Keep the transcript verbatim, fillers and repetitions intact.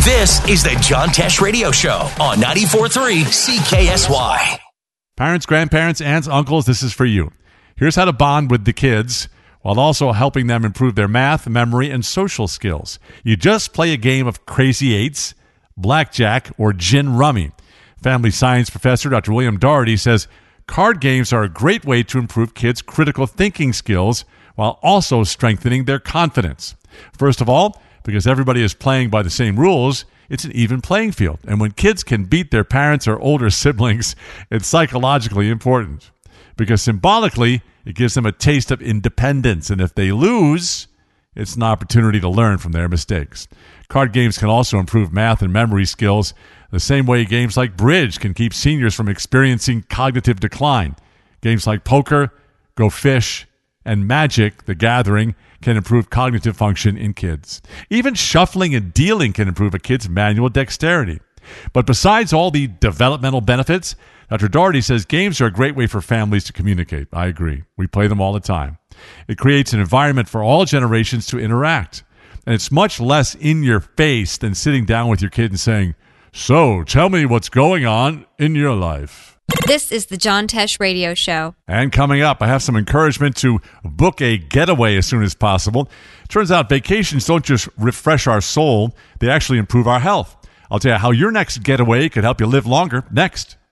This is the John Tesh Radio Show on ninety-four point three C K S Y. Parents, grandparents, aunts, uncles, this is for you. Here's how to bond with the kids while also helping them improve their math, memory, and social skills. You just play a game of Crazy Eights, Blackjack, or Gin Rummy. Family science professor Doctor William Doherty says card games are a great way to improve kids' critical thinking skills while also strengthening their confidence. First of all, because everybody is playing by the same rules, it's an even playing field. And when kids can beat their parents or older siblings, it's psychologically important. Because symbolically, it gives them a taste of independence. And if they lose, it's an opportunity to learn from their mistakes. Card games can also improve math and memory skills the same way games like bridge can keep seniors from experiencing cognitive decline. Games like poker, Go Fish, and Magic, the Gathering, can improve cognitive function in kids. Even shuffling and dealing can improve a kid's manual dexterity. But besides all the developmental benefits, Doctor Doherty says games are a great way for families to communicate. I agree. We play them all the time. It creates an environment for all generations to interact. And it's much less in your face than sitting down with your kid and saying, "So, tell me what's going on in your life." This is the John Tesh Radio Show. And coming up, I have some encouragement to book a getaway as soon as possible. Turns out vacations don't just refresh our soul, they actually improve our health. I'll tell you how your next getaway could help you live longer next.